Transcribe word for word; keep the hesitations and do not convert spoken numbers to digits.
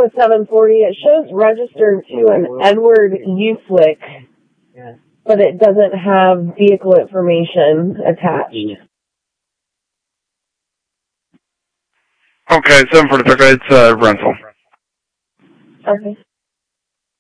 with seven forty. It shows registered to an Edward Uflick, but it doesn't have vehicle information attached. Okay, seven forty-five, it's uh, rental. Okay.